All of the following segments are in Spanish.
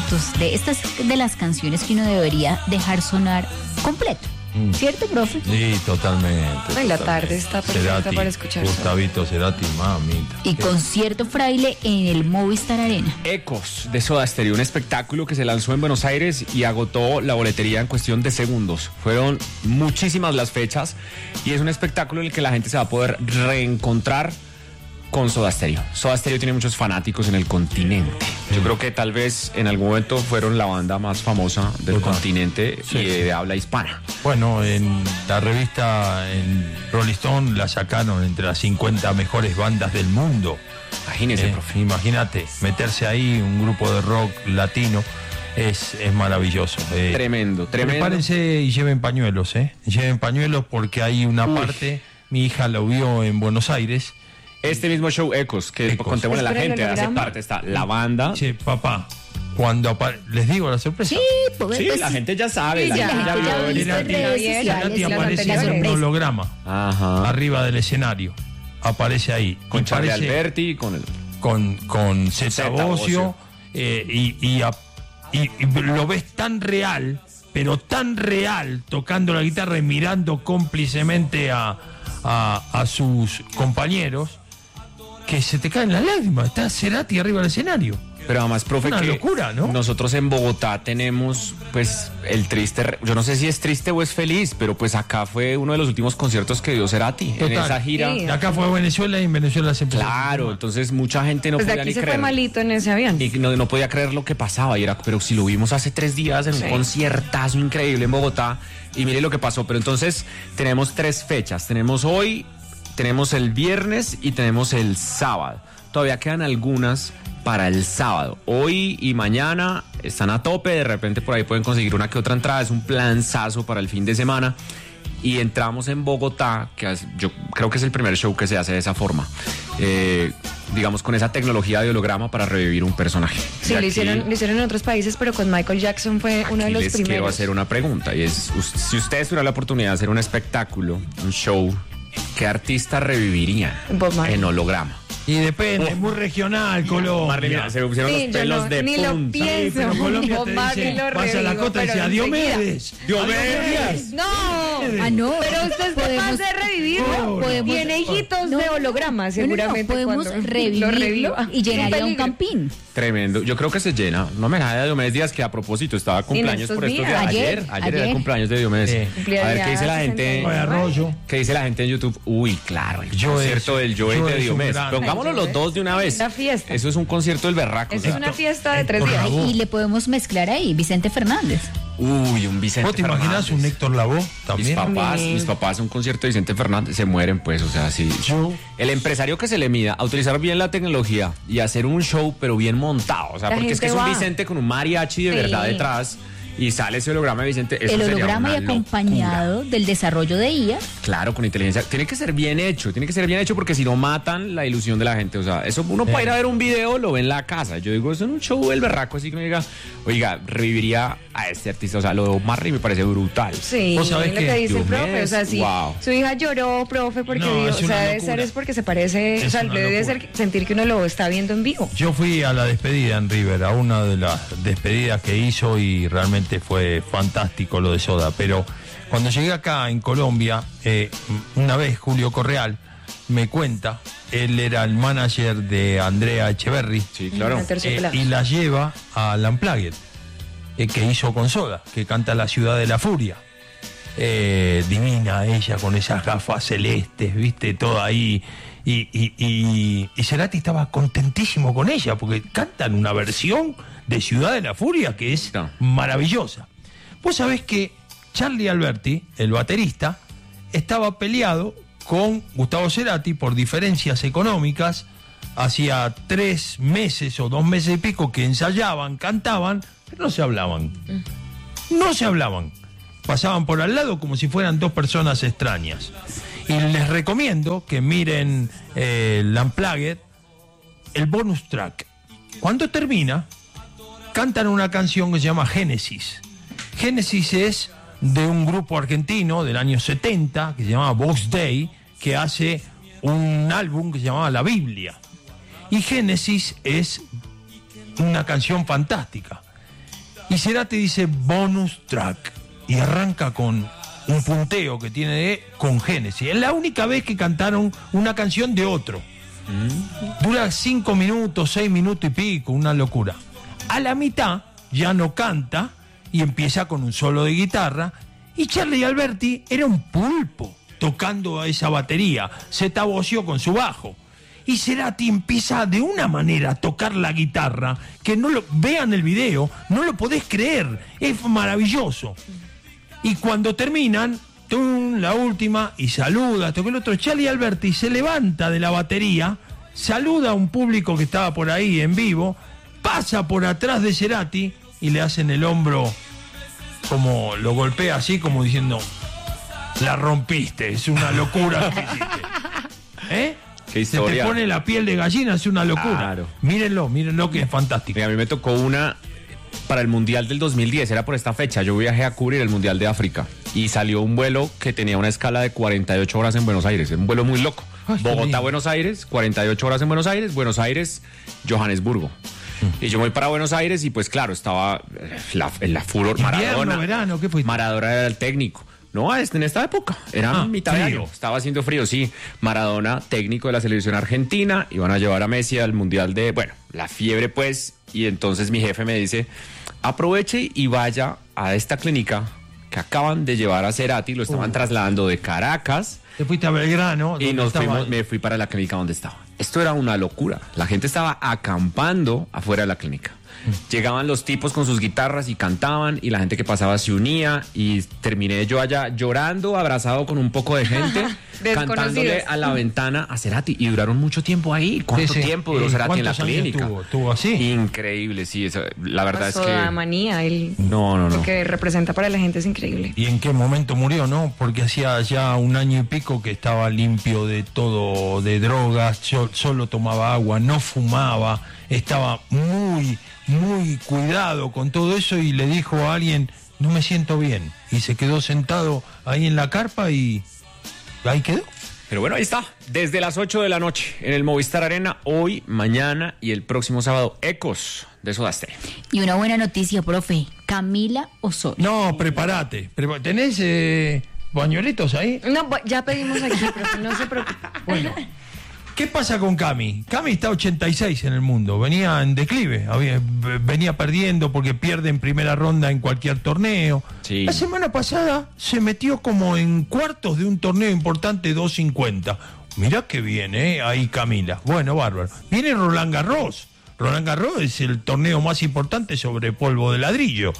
minutos de estas de las canciones que uno debería dejar sonar completo. ¿Cierto, profe? Sí, totalmente. Ay, la tarde está perfecta Cerati, para escuchar. Gustavito Cerati, mamita. Y concierto fraile en el Movistar Arena. Ecos de Soda Stereo, un espectáculo que se lanzó en Buenos Aires y agotó la boletería en cuestión de segundos. Fueron muchísimas las fechas y es un espectáculo en el que la gente se va a poder reencontrar con Soda Stereo. Soda Stereo tiene muchos fanáticos en el continente. Yo creo que tal vez en algún momento fueron la banda más famosa del continente y de habla hispana. Bueno, en la revista en Rolling Stone la sacaron entre las 50 mejores bandas del mundo. Imagínese, profe. Imagínate, meterse ahí, un grupo de rock latino, es maravilloso. Tremendo. Prepárense y lleven pañuelos, Lleven pañuelos porque hay una parte, mi hija lo vio en Buenos Aires. Este mismo show Ecos, que contémosle a la gente, hace parte, está la banda. Che, papá, cuando les digo la sorpresa. Sí, la gente ya sabe, la gente ya vio. Cerati aparece en un holograma arriba del escenario. Aparece ahí. Con Charlie Alberti, con Zeta Bosio, y lo ves tan real, pero tan real, tocando la guitarra y mirando cómplicemente a sus compañeros, que se te caen las lágrimas. Está Cerati arriba del escenario. Pero además, profe, una que locura, ¿no? Nosotros en Bogotá tenemos, pues, el triste, yo no sé si es triste o es feliz, pero pues acá fue uno de los últimos conciertos que dio Cerati. Total. En esa gira. Sí. Acá fue a Venezuela y en Venezuela se empezó. Claro, entonces mucha gente no pues podía aquí ni se creer. fue malito en ese avión. Y no podía creer lo que pasaba. Y era, pero si lo vimos hace 3 días en un conciertazo increíble en Bogotá, y mire lo que pasó. Pero entonces tenemos 3 fechas. Tenemos hoy, tenemos el viernes y tenemos el sábado. Todavía quedan algunas para el sábado. Hoy y mañana están a tope, de repente por ahí pueden conseguir una que otra entrada, es un planzazo para el fin de semana. Y entramos en Bogotá, que yo creo que es el primer show que se hace de esa forma, digamos con esa tecnología de holograma para revivir un personaje. Sí, lo hicieron en otros países, pero con Michael Jackson fue uno de los primeros. Quiero hacer una pregunta, y es, si ustedes tuvieran la oportunidad de hacer un espectáculo, un show, ¿qué artista reviviría en holograma? Y depende, es muy regional, Colombia. Se pusieron los pelos de ni punta. Lo pienso. Sí, pero Colombia te dice, vas a la costa y dice, Diomedes. ¡Diomedes! No, no. Pero usted es capaz de revivirlo. Tiene hijitos de holograma, seguramente. Podemos revivirlo y llenaría un campín. Tremendo. Yo creo que se llena. No me deja de Diomedes Díaz, que a propósito estaba cumpleaños por estos días. Ayer era el cumpleaños de Diomedes. Sí. A ver qué dice la gente. ¿Qué dice la gente en YouTube? Uy, claro, el concierto del Joe de Diomedes. Pongámoslo los dos de una vez. Una fiesta. Eso es un concierto del berraco. Es una fiesta de 3 días. Y le podemos mezclar ahí Vicente Fernández. Uy, un Vicente ¿Vos te imaginas Fernández. un Héctor Lavoe también? Mis papás, un concierto de Vicente Fernández, se mueren, pues, o sea, sí. El empresario que se le mida a utilizar bien la tecnología y hacer un show, pero bien montado, o sea, porque es que es un Vicente con un mariachi de verdad detrás. Y sale ese holograma de Vicente. Eso el sería holograma una y acompañado locura. Del desarrollo de IA. Claro, con inteligencia. Tiene que ser bien hecho porque si no matan la ilusión de la gente. O sea, eso uno puede ir a ver un video, lo ve en la casa. Yo digo, eso en un show del berraco, así que me diga, oiga, reviviría a este artista. O sea, lo de Omar me parece brutal. Sí, ¿Vos sabés lo que dice el profe, o sea, sí, wow. Su hija lloró, profe, porque No, vio, es o sea, una debe locura. ser es porque se parece, o sea, una debe locura. ser sentir que uno lo está viendo en vivo. Yo fui a la despedida en River, a una de las despedidas que hizo, y realmente fue fantástico lo de Soda. Pero cuando llegué acá en Colombia, una vez Julio Correal me cuenta, él era el manager de Andrea Echeverry. Sí, claro. Y la lleva a Unplugged, que hizo con Soda, que canta La Ciudad de la Furia. Divina ella con esas gafas celestes, viste, todo ahí. Y Cerati estaba contentísimo con ella, porque cantan una versión de Ciudad de la Furia que es maravillosa. Vos sabés que Charlie Alberti, el baterista, estaba peleado con Gustavo Cerati por diferencias económicas. Hacía 3 meses o 2 meses y pico que ensayaban, cantaban, pero no se hablaban. No se hablaban. Pasaban por al lado como si fueran 2 personas extrañas. Y les recomiendo que miren el Unplugged, el bonus track. Cuando termina, cantan una canción que se llama Génesis. Génesis es de un grupo argentino del año 70 que se llama Vox Day, que hace un álbum que se llamaba La Biblia. Y Génesis es una canción fantástica. Y Cerati dice bonus track y arranca con un punteo que tiene con Génesis. Es la única vez que cantaron una canción de otro. Dura 5 minutos, 6 minutos y pico, una locura. A la mitad ya no canta y empieza con un solo de guitarra. Y Charlie Alberti era un pulpo tocando a esa batería. Se taboció con su bajo. Y Cerati empieza de una manera a tocar la guitarra que vean el video, no lo podés creer. Es maravilloso. Y cuando terminan, la última, y saluda, toca el otro. Charlie Alberti se levanta de la batería, saluda a un público que estaba por ahí en vivo, pasa por atrás de Cerati y le hacen el hombro, como lo golpea así, como diciendo, la rompiste, es una locura lo que hiciste. Qué historia. Se te pone la piel de gallina, es una locura. Claro. Mírenlo que es fantástico. Mira, a mí me tocó una para el Mundial del 2010, era por esta fecha. Yo viajé a cubrir el Mundial de África y salió un vuelo que tenía una escala de 48 horas en Buenos Aires. Un vuelo muy loco. Bogotá-Buenos Aires, 48 horas en Buenos Aires, Johannesburgo. Y yo voy para Buenos Aires y pues claro, estaba la furor. Maradona. Verano, ¿qué fuiste? Maradona era el técnico. No, en esta época, era mitad de año, estaba haciendo frío, sí. Maradona, técnico de la selección argentina, iban a llevar a Messi al Mundial la fiebre pues, y entonces mi jefe me dice, aproveche y vaya a esta clínica que acaban de llevar a Cerati, lo estaban trasladando de Caracas. Te fuiste a Belgrano. Y me fui para la clínica donde estaba. Esto era una locura, la gente estaba acampando afuera de la clínica. Llegaban los tipos con sus guitarras y cantaban y la gente que pasaba se unía y terminé yo allá llorando, abrazado con un poco de gente, cantándole a la ventana a Cerati y duraron mucho tiempo ahí. ¿Cuánto tiempo duró Cerati en la clínica? ¿Tuvo así? Increíble, sí, la verdad es que... La manía, no. Lo que representa para la gente es increíble. ¿Y en qué momento murió, no? Porque hacía ya 1 año y pico que estaba limpio de todo, de drogas, solo tomaba agua, no fumaba, estaba muy cuidado con todo eso y le dijo a alguien, no me siento bien. Y se quedó sentado ahí en la carpa y ahí quedó. Pero bueno, ahí está. Desde las 8 de la noche en el Movistar Arena, hoy, mañana y el próximo sábado, Ecos de Soda Stereo. Y una buena noticia, profe. Camila Osorio. No, prepárate. ¿Tenés pañuelitos ahí? No, ya pedimos aquí, profe, no se preocupe. Bueno. ¿Qué pasa con Cami? Cami está 86 en el mundo, venía en declive, venía perdiendo porque pierde en primera ronda en cualquier torneo. Sí. La semana pasada se metió como en cuartos de un torneo importante 250. Mirá que bien, ahí Camila. Bueno, bárbaro. Viene Roland Garros. Roland Garros es el torneo más importante sobre polvo de ladrillo.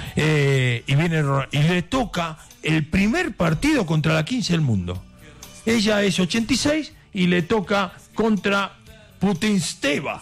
Y le toca el primer partido contra la 15 del mundo. Ella es 86 y le toca contra Putinsteva.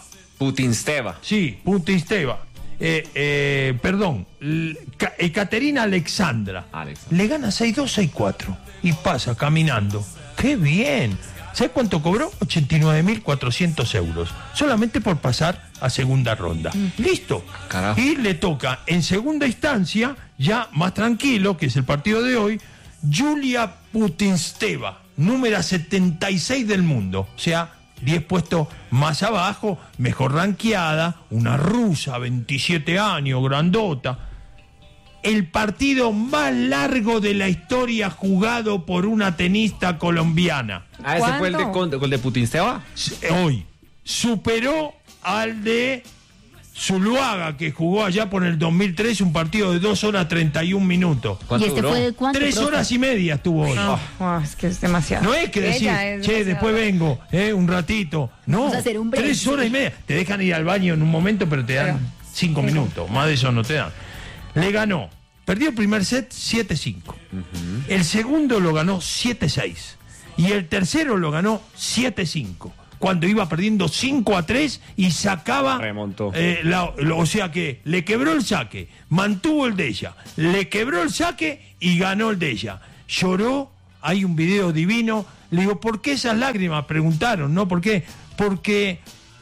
Sí, Putinsteva. Perdón, Ekaterina Alexandra. Le gana 6-2, 6-4 y pasa caminando. ¡Qué bien! ¿Sabes cuánto cobró? 89.400 euros. Solamente por pasar a segunda ronda. Listo. Carajo. Y le toca en segunda instancia, ya más tranquilo, que es el partido de hoy, Julia Putinsteva, número 76 del mundo. O sea, 10 puestos más abajo, mejor ranqueada, una rusa, 27 años, grandota. El partido más largo de la historia jugado por una tenista colombiana. Ah, ¿ese fue el de Putinsteva? Hoy. Superó al de Zuluaga, que jugó allá por el 2003, un partido de 2 horas 31 minutos. ¿Y este fue de cuánto? 3 horas y media estuvo hoy. Es que es demasiado. No es que decir, después vengo, un ratito. No, Vamos a hacer un break. 3 horas y media. Te dejan ir al baño en un momento, pero te dan 5 minutos. Más de eso no te dan. Le ganó. Perdió el primer set 7-5. El segundo lo ganó 7-6. Y el tercero lo ganó 7-5. Cuando iba perdiendo 5-3 y sacaba. Remontó. O sea que le quebró el saque, mantuvo el de ella, le quebró el saque y ganó el de ella. Lloró, hay un video divino. Le digo, ¿por qué esas lágrimas? Preguntaron, ¿no? ¿Por qué? Porque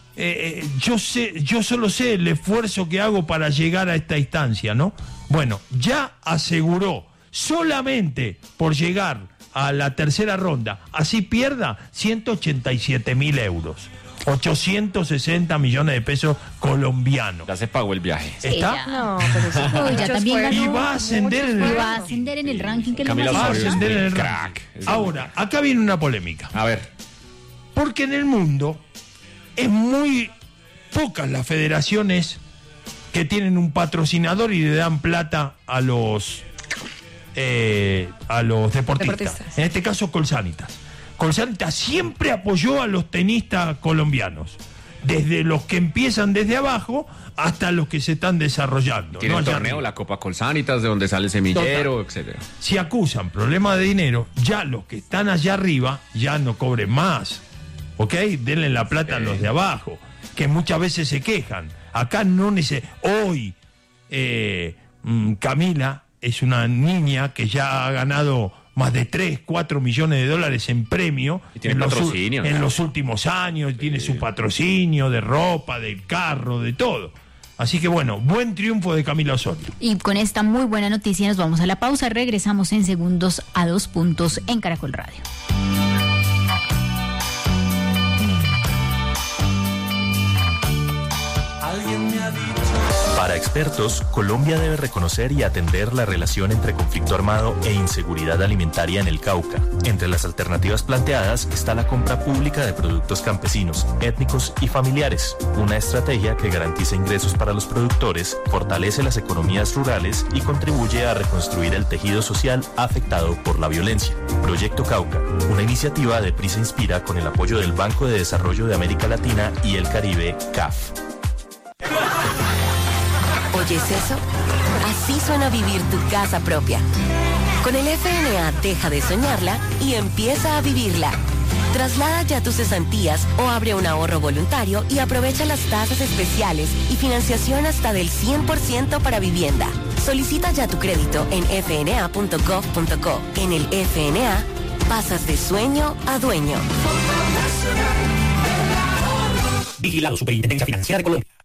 yo solo sé el esfuerzo que hago para llegar a esta instancia, ¿no? Bueno, ya aseguró solamente por llegar a la tercera ronda, así pierda 187.000 euros. 860 millones de pesos colombianos. Ya se pagó el viaje. ¿Está? No, pero eso Uy, ya también ganó. Y va a ascender en Y el va a ascender en el ranking que Camila le va a Osorio es ascender en el crack. ranking. Ahora, acá viene una polémica. A ver. Porque en el mundo es muy pocas las federaciones que tienen un patrocinador y le dan plata a los deportistas. En este caso, Colsanitas. Colsanitas siempre apoyó a los tenistas colombianos, desde los que empiezan desde abajo hasta los que se están desarrollando. Tiene el Allá torneo, arriba. la Copa Colsanitas, de donde sale el semillero, etcétera. Si acusan problemas de dinero, ya los que están allá arriba ya no cobren más. ¿Ok? Denle la plata a los de abajo, que muchas veces se quejan. Acá no hoy Camila es una niña que ya ha ganado más de 3, 4 millones de dólares en premio y tiene patrocinio, en los últimos años. Tiene su patrocinio de ropa, del carro, de todo. Así que bueno, buen triunfo de Camila Osorio. Y con esta muy buena noticia nos vamos a la pausa. Regresamos en segundos a 2 puntos en Caracol Radio. Para expertos, Colombia debe reconocer y atender la relación entre conflicto armado e inseguridad alimentaria en el Cauca. Entre las alternativas planteadas está la compra pública de productos campesinos, étnicos y familiares, una estrategia que garantiza ingresos para los productores, fortalece las economías rurales y contribuye a reconstruir el tejido social afectado por la violencia. Proyecto Cauca, una iniciativa de Prisa Inspira con el apoyo del Banco de Desarrollo de América Latina y el Caribe, CAF. ¿Oyes eso? Así suena vivir tu casa propia. Con el FNA deja de soñarla y empieza a vivirla. Traslada ya tus cesantías o abre un ahorro voluntario y aprovecha las tasas especiales y financiación hasta del 100% para vivienda. Solicita ya tu crédito en fna.gov.co. En el FNA, pasas de sueño a dueño. Vigilado Superintendencia Financiera de Colombia.